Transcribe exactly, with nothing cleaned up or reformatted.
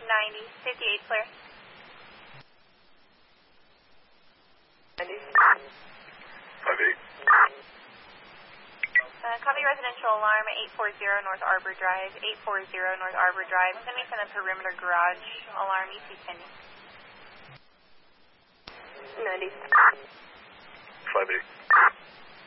ninety, fifty-eight clear. ninety. five eight. Uh, copy residential alarm at eight forty North Arbor Drive, eight forty North Arbor Drive. Send me from the perimeter garage alarm, E C pending. ninety. five eight.